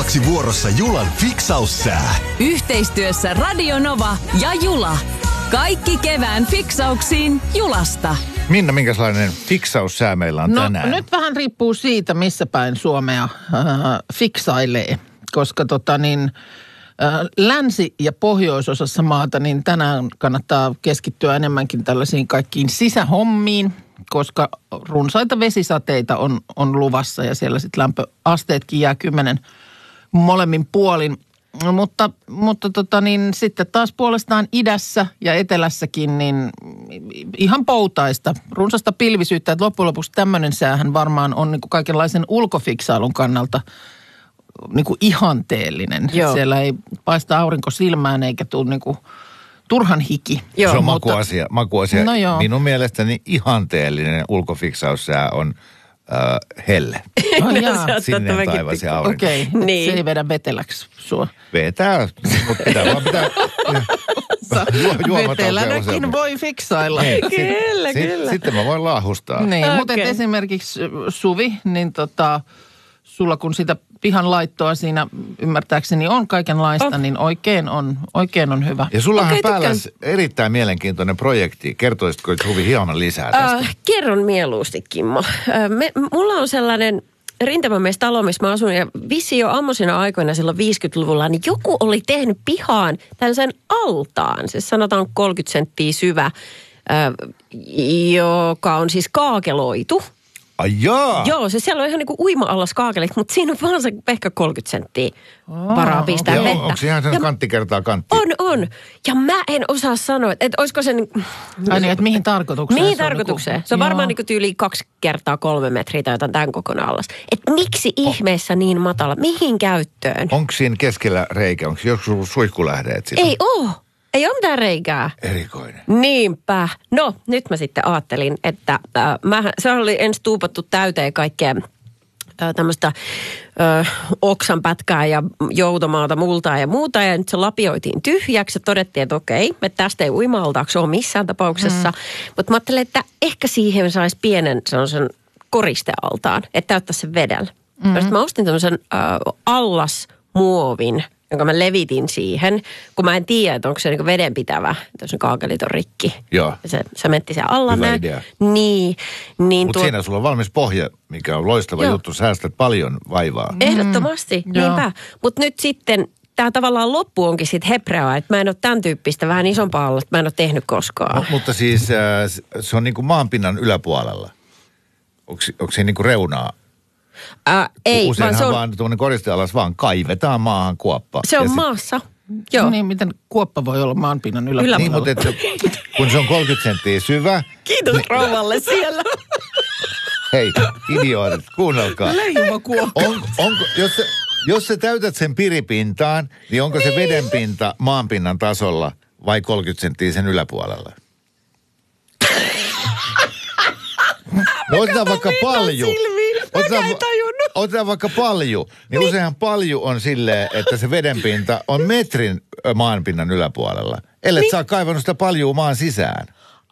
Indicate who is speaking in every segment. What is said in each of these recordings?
Speaker 1: Seuraavaksi vuorossa Julan fiksaussää.
Speaker 2: Yhteistyössä Radio Nova ja Jula. Kaikki kevään fiksauksiin Julasta.
Speaker 3: Minna, minkälainen fiksaussää meillä on tänään?
Speaker 4: Nyt vähän riippuu siitä, missä päin Suomea fiksailee. Koska länsi- ja pohjoisosassa maata, niin tänään kannattaa keskittyä enemmänkin tällaisiin kaikkiin sisähommiin, koska runsaita vesisateita on luvassa ja siellä sitten lämpöasteetkin jää 10 molemmin puolin. Mutta sitten taas puolestaan idässä ja etelässäkin niin ihan poutaista, runsasta pilvisyyttä, että loppujen lopuksi tämmöinen säähän varmaan on niin kuin kaikenlaisen ulkofiksailun kannalta niin kuin ihanteellinen. Siellä ei paista aurinko silmään eikä tule niin kuin turhan hiki.
Speaker 3: Joo, se on makuasia.
Speaker 4: No joo.
Speaker 3: Minun mielestäni ihanteellinen ulkofiksaussää on helle. Sinne taivaan aurinko.
Speaker 4: Okei, niin. Se ei vedä veteläksi sua.
Speaker 3: Vetää, mutta pitää vaan
Speaker 4: vetelänäkin voi fiksailla.
Speaker 2: Kyllä.
Speaker 3: Sitten mä voin laahustaa.
Speaker 4: Niin, mutta esimerkiksi Suvi, niin sulla kun sitä pihan laittoa siinä ymmärtääkseni on kaikenlaista, niin oikein on hyvä.
Speaker 3: Ja sullahan päällä erittäin mielenkiintoinen projekti. Kertoisitko Suvi hieman lisää tästä?
Speaker 5: Kerron mieluusti, Kimmo. Mulla on sellainen rintamamiestalo, missä mä asun, ja vissi jo ammoisina aikoina silloin 50-luvulla, niin joku oli tehnyt pihaan tällaisen altaan. Se sanotaan 30 senttiä syvä, joka on siis kaakeloitu.
Speaker 3: Ai jaa.
Speaker 5: Joo, se siellä on ihan niin kuin uima-allas kaakeliksi, mutta siinä on vaan se ehkä 30 senttiä varaa pistää vettä.
Speaker 3: Onko se ihan sen kantti kertaa kantti?
Speaker 5: On. Ja mä en osaa sanoa, että olisiko se...
Speaker 4: että mihin tarkoitukseen?
Speaker 5: Mihin tarkoitukseen? Se on varmaan niin kuin tyyli 2 kertaa 3 metriä tai jotain tämän kokonaan allas. Että miksi ihmeessä niin matala? Mihin käyttöön?
Speaker 3: Onko siinä keskellä reikä? Onko joskus suihkulähdeet sitä?
Speaker 5: Ei oo. Ei ole mitään reikää.
Speaker 3: Erikoinen.
Speaker 5: Niinpä. No, nyt mä sitten ajattelin, että se oli ensin tuupattu täyteen kaikkea tämmöistä oksanpätkää ja joutomaata, multaa ja muuta. Ja nyt se lapioitiin tyhjäksi ja todettiin, että okei, että tästä ei uima-altaaksi ole missään tapauksessa. Mutta mä ajattelin, että ehkä siihen saisi pienen sellaisen koristealtaan, että täyttäisi sen vedellä. Sitten mä ostin tämmöisen allasmuovin, jonka mä levitin siihen, kun mä en tiedä, että onko se niin vedenpitävä, jos ne kaakelit on rikki.
Speaker 3: Joo.
Speaker 5: Ja se mentti siellä alla.
Speaker 3: Hyvä idea.
Speaker 5: Niin
Speaker 3: Mutta siinä sulla on valmis pohja, mikä on loistava juttu. Säästät paljon vaivaa.
Speaker 5: Ehdottomasti, niinpä. Mutta nyt sitten tämä tavallaan loppu onkin sitten hepreaa, että mä en ole tämän tyyppistä vähän isompaa alla, että mä en ole tehnyt koskaan.
Speaker 3: Mutta siis se on niin kuin maanpinnan yläpuolella. Onko se niin kuin reunaa?
Speaker 5: Ei,
Speaker 3: useinhan
Speaker 5: vaan se on...
Speaker 3: vaan tuommoinen koristealas vaan kaivetaan maahan kuoppa.
Speaker 5: Se on maassa. Joo.
Speaker 4: Niin, miten kuoppa voi olla maanpinnan yläpuolella?
Speaker 3: Niin, mutta kun se on 30 senttiä syvä...
Speaker 5: Kiitos rouvalle siellä.
Speaker 3: Hei, idiootit, kuunnelkaa.
Speaker 4: Leijuma kuoppa.
Speaker 3: Jos sä täytät sen piripintaan, niin onko se vedenpinta maanpinnan tasolla vai 30 senttiä sen yläpuolella? No otetaan vaikka palju. Otetaan vaikka palju. Niin useinhan palju on silleen, että se vedenpinta on metrin maanpinnan yläpuolella. Ellet saa kaivannut sitä paljua maan sisään.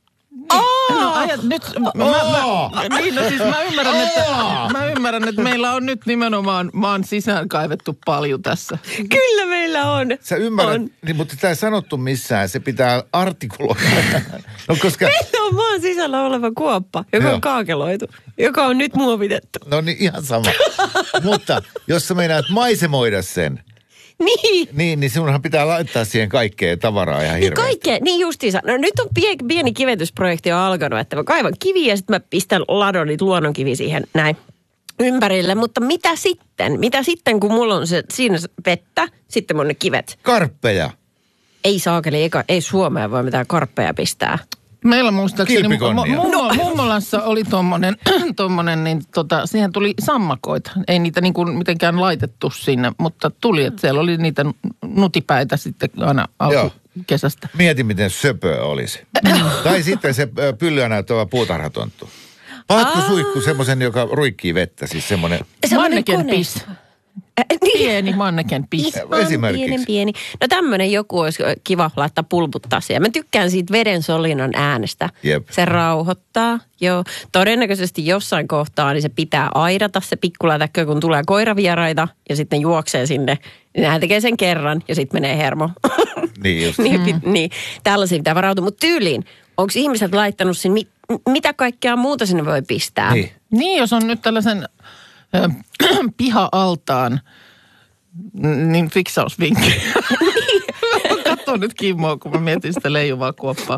Speaker 4: Mä ymmärrän, että meillä on nyt nimenomaan maan sisään kaivettu palju tässä.
Speaker 5: Kyllä meillä on.
Speaker 3: Sä ymmärrät, niin, mutta sitä ei sanottu missään. Se pitää artikuloida. No, koska...
Speaker 5: Meillä on maan sisällä oleva kuoppa, joka on kaakeloitu, joka on nyt muovitettu.
Speaker 3: No niin, ihan sama. Mutta jos sä meinaat maisemoida sen, niin sinunhan pitää laittaa siihen kaikkea tavaraa ihan hirveästi.
Speaker 5: Niin kaikkea, niin justiinsa. No nyt on pieni kivennysprojekti on alkanut, että mä kaivan kiviä ja sitten mä pistän ladonit luonnonkivi siihen näin ympärille. Mutta mitä sitten, kun mulla on siinä vettä, sitten mun ne kivet?
Speaker 3: Karppeja.
Speaker 5: Ei saakeli, ei Suomeen voi mitään karppeja pistää.
Speaker 4: Meillä muistaakseni mummolassa oli tommonen niin siihen tuli sammakoita. Ei niitä niin kuin mitenkään laitettu sinne, mutta tuli, että siellä oli niitä nutipäitä sitten aina alkukesästä.
Speaker 3: Mieti, miten söpöä olisi. Tai sitten se pyllyä näyttävä puutarhatonttu. Pahatko suihku semmoisen, joka ruikkii vettä, siis semmoinen...
Speaker 4: Manneken piss. Pieni manneken piste.
Speaker 3: Esimerkiksi.
Speaker 5: Pieni. No tämmöinen joku olisi kiva laittaa pulputtaa siihen. Mä tykkään siitä veden solinnan äänestä.
Speaker 3: Jep.
Speaker 5: Se rauhoittaa. Joo. Todennäköisesti jossain kohtaa niin se pitää aidata se pikkulätäkkö, kun tulee koiravieraita ja sitten juoksee sinne. Nehän tekee sen kerran ja sitten menee hermo.
Speaker 3: Niin just.
Speaker 5: niin. Tällaisia pitää varautua. Mutta tyyliin, onko ihmiset laittanut sinne, mitä kaikkea muuta sinne voi pistää?
Speaker 4: Niin, jos on nyt tällaisen piha-altaan, niin fiksausvinkki. Katso nyt Kimmoa, kun mä mietin sitä leijuvaa kuoppaa.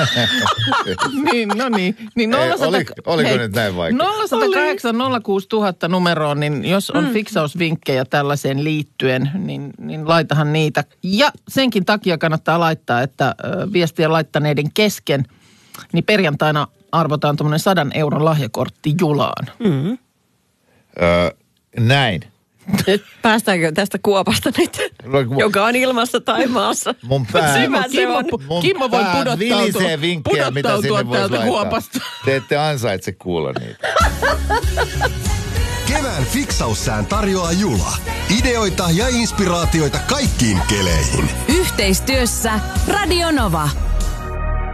Speaker 4: niin.
Speaker 3: Oliko nyt näin vaikea?
Speaker 4: 0108 06000 numeroon, niin jos on fiksausvinkkejä tällaiseen liittyen, niin laitahan niitä. Ja senkin takia kannattaa laittaa, että viestiä laittaneiden kesken, niin perjantaina arvotaan tuommoinen 100 euron lahjakortti Julaan.
Speaker 5: Mm-hmm.
Speaker 3: Näin.
Speaker 5: Nyt päästäänkö tästä kuopasta nyt, joka on ilmassa tai maassa?
Speaker 3: Mun pää...
Speaker 4: Kimmo voi
Speaker 3: vilisee vinkkejä, mitä sinne voisi laittaa.
Speaker 4: Kuopasta.
Speaker 3: Te ette ansaitse kuulla niitä.
Speaker 1: Kevään fiksaussään tarjoaa Jula. Ideoita ja inspiraatioita kaikkiin keleihin.
Speaker 2: Yhteistyössä Radio Nova.